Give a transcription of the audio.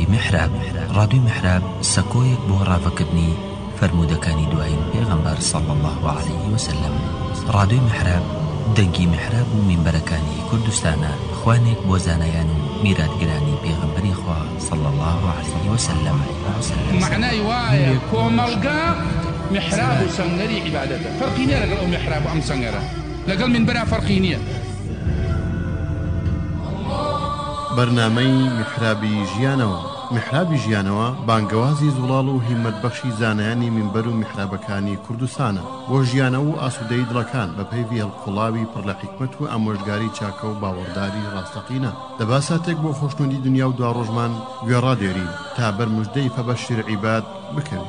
محراب. ڕادیۆی محراب سەکۆیەک بۆ ڕاوەکردنی فرمودەکانی دوایین پێغەمبەر صلی الله عليه وسلم. ڕادیۆی محراب دەنگی محراب و مینبەرەکانی کوردستانە، خوانێک بۆ زانایان و میراتگرانی پێغەمبەری خوا صلی الله عليه وسلم. معنای وایە کۆمەڵگا محراب و سەنگەری عیبادەتە، فەرقی نییە لەگەڵ ئەو محراب و ئەم سەنگەرە، لەگەڵ مینبەرە فەرقی نییە. بەرنامەی محرابی ژیانەوە. محرابی ژیانەوە بانگەوازی زوڵاڵ و هیمەتبەخشی زانایانی مینبەر و محرابەکانی کوردستانە بۆ ژیانەوە و ئاسوودەی دڵەکان بە پەیوی هەڵقوڵاوی پڕ لە حیکمەت و ئامۆژگاری چاکە و باوەڕداری ڕاستەقینە. دەباساتێک بۆ خۆشنودی دنیا و دوا ڕۆژمان گوێڕادێرین تا بەرموژدەی فەبەشیر عیباد بکەوین.